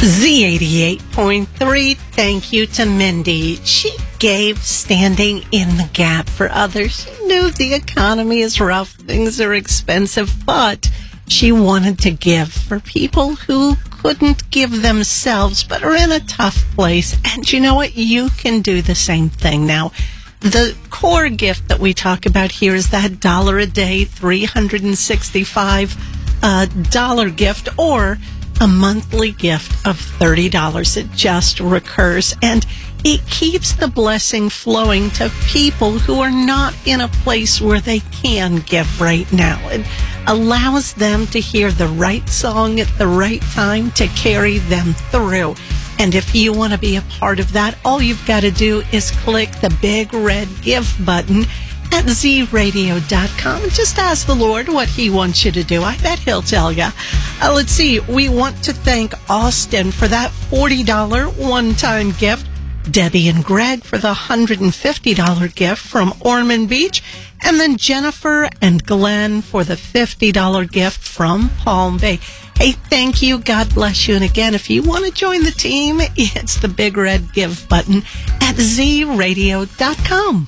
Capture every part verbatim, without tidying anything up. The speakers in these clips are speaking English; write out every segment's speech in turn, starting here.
Z eighty-eight point three, thank you to Mindy. She gave standing in the gap for others. She knew the economy is rough, things are expensive, but she wanted to give for people who couldn't give themselves but are in a tough place. And you know what? You can do the same thing. Now, the core gift that we talk about here is that dollar a day, three hundred sixty-five uh, dollar gift, or a monthly gift of thirty dollars. It just recurs, and it keeps the blessing flowing to people who are not in a place where they can give right now. It allows them to hear the right song at the right time to carry them through. And if you want to be a part of that, all you've got to do is click the big red give button at z radio dot com and just ask the Lord what he wants you to do. I bet he'll tell you. Uh, let's see. We want to thank Austin for that forty dollars one-time gift, Debbie and Greg for the one hundred fifty dollars gift from Ormond Beach, and then Jennifer and Glenn for the fifty dollars gift from Palm Bay. Hey, thank you. God bless you. And again, if you want to join the team, it's the big red give button at z radio dot com.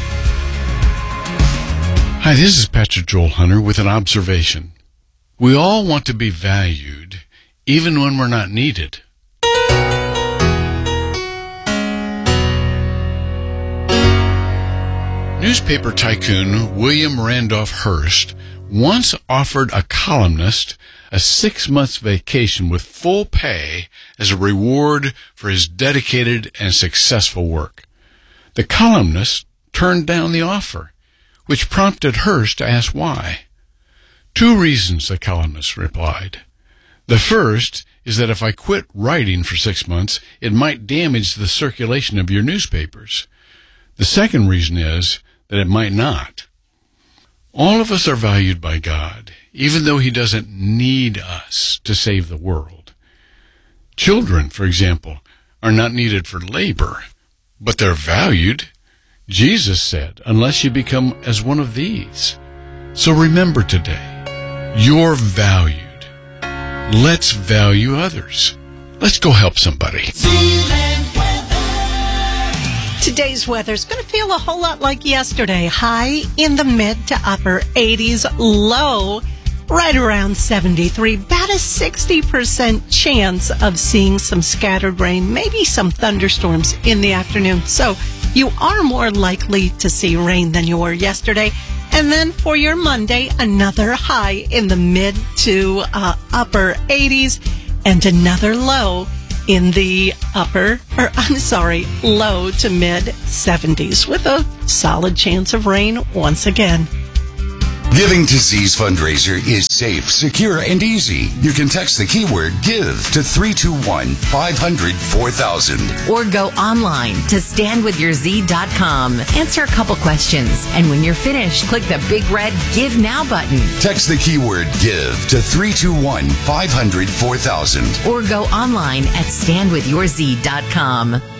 Hi, this is Pastor Joel Hunter with an observation. We all want to be valued, even when we're not needed. Newspaper tycoon William Randolph Hearst once offered a columnist a six-month vacation with full pay as a reward for his dedicated and successful work. The columnist turned down the offer, which prompted Hearst to ask why. Two reasons, the columnist replied. The first is that if I quit writing for six months, it might damage the circulation of your newspapers. The second reason is that it might not. All of us are valued by God, even though he doesn't need us to save the world. Children, for example, are not needed for labor, but they're valued. Jesus said, unless you become as one of these. So remember today, you're valued. Let's value others. Let's go help somebody. Today's weather is going to feel a whole lot like yesterday. High in the mid to upper eighties, low right around seventy-three. About a sixty percent chance of seeing some scattered rain, maybe some thunderstorms in the afternoon. So you are more likely to see rain than you were yesterday. And then for your Monday, another high in the mid to uh, upper eighties and another low in the upper, or I'm sorry, low to mid seventies with a solid chance of rain once again. Giving to Z's fundraiser is safe, secure, and easy. You can text the keyword GIVE to three two one, five hundred, four thousand. Or go online to stand with your z dot com. Answer a couple questions. And when you're finished, click the big red Give Now button. Text the keyword GIVE to three two one, five hundred, four thousand. Or go online at stand with your z dot com.